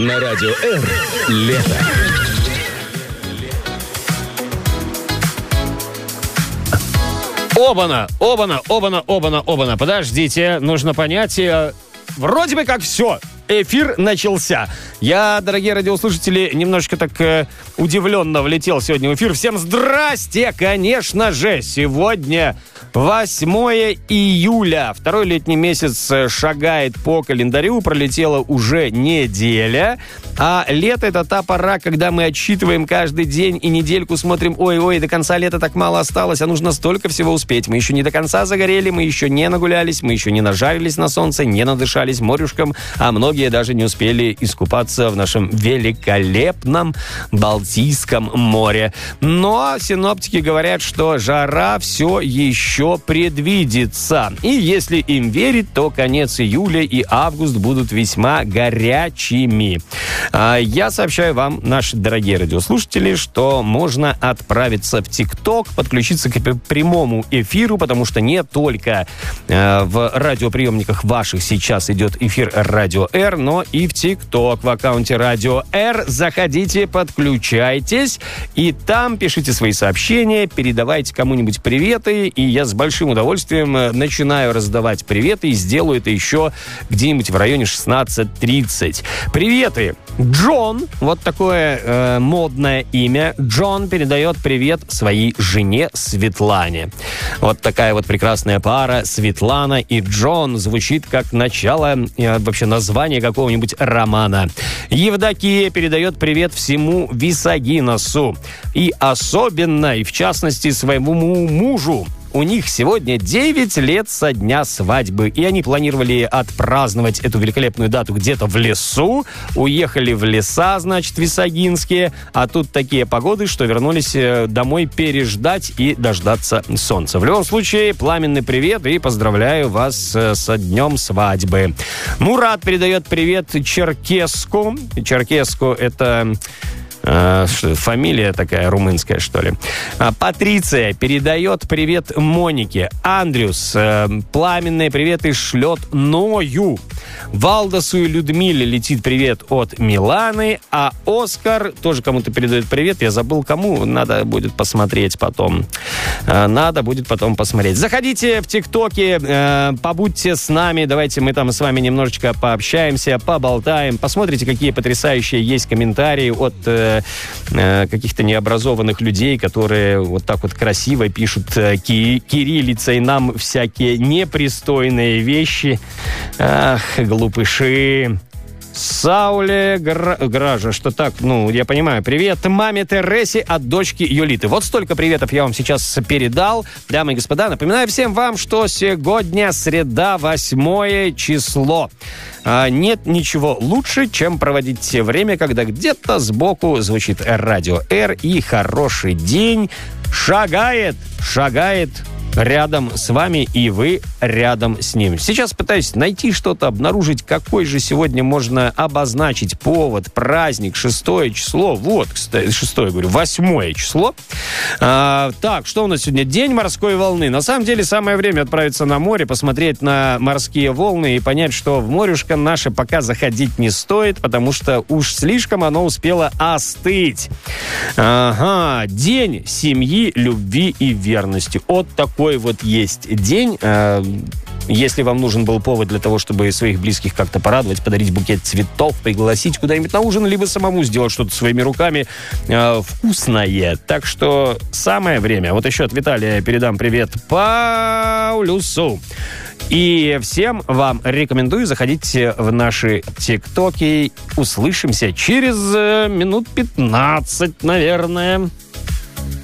На радио «Р» лето. Обана. Подождите, нужно понять. Вроде бы как все. Эфир начался. Я, дорогие радиослушатели, немножечко так удивленно влетел сегодня в эфир. Всем здрасте! Конечно же, сегодня 8 июля. Второй летний месяц шагает по календарю. Пролетела уже неделя. А лето — это та пора, когда мы отсчитываем каждый день и недельку смотрим: ой, до конца лета так мало осталось, а нужно столько всего успеть. Мы еще не до конца загорели, мы еще не нагулялись, мы еще не нажарились на солнце, не надышались морюшком, а многие даже не успели искупаться в нашем великолепном Балтийском море. Но синоптики говорят, что жара все еще предвидится. И если им верить, то конец июля и август будут весьма горячими. Я сообщаю вам, наши дорогие радиослушатели, что можно отправиться в ТикТок, подключиться к прямому эфиру, потому что не только в радиоприемниках ваших сейчас идет эфир Радио Р, но и в ТикТок, в аккаунте Радио Р. Заходите, подключайтесь, и там пишите свои сообщения, передавайте кому-нибудь приветы, и я с большим удовольствием начинаю раздавать приветы, и сделаю это еще где-нибудь в районе 16:30. Приветы! Джон, вот такое модное имя. Джон передает привет своей жене Светлане. Вот такая вот прекрасная пара, Светлана и Джон, звучит как начало, вообще название какого-нибудь романа. Евдокия передает привет всему Висагиносу. И особенно, и в частности, своему мужу. У них сегодня 9 лет со дня свадьбы, и они планировали отпраздновать эту великолепную дату где-то в лесу. Уехали в леса, значит, висагинские, а тут такие погоды, что вернулись домой переждать и дождаться солнца. В любом случае, пламенный привет и поздравляю вас со днем свадьбы. Мурат передает привет Черкеску. Черкеску — это... фамилия такая румынская, что ли. Патриция передает привет Монике. Андрюс пламенные приветы шлет Ною. Валдасу и Людмиле летит привет от Миланы. А Оскар тоже кому-то передает привет. Я забыл кому. Надо будет посмотреть потом. Заходите в ТикТоке, побудьте с нами. Давайте мы там с вами немножечко пообщаемся, поболтаем. Посмотрите, какие потрясающие есть комментарии от каких-то необразованных людей, которые вот так вот красиво пишут кириллицей нам всякие непристойные вещи. Ах, глупыши. Сауле Гража, что так, я понимаю. Привет маме Тересе от дочки Юлиты. Вот столько приветов я вам сейчас передал. Дамы и господа, напоминаю всем вам, что сегодня среда, 8 число. Нет ничего лучше, чем проводить время, когда где-то сбоку звучит Радио Р, и хороший день шагает рядом с вами, и вы рядом с ним. Сейчас пытаюсь найти что-то, обнаружить, какой же сегодня можно обозначить повод, праздник, 6 число. Вот, кстати, 8 число. Так, что у нас сегодня? День морской волны. На самом деле, самое время отправиться на море, посмотреть на морские волны и понять, что в морюшко наше пока заходить не стоит, потому что уж слишком оно успело остыть. Ага, день семьи, любви и верности. Вот такой вот есть день. Если вам нужен был повод для того, чтобы своих близких как-то порадовать, подарить букет цветов, пригласить куда-нибудь на ужин, либо самому сделать что-то своими руками вкусное. Так что самое время. Вот еще от Виталия передам привет Паулюсу. И всем вам рекомендую заходить в наши ТикТоки. Услышимся через минут 15, наверное.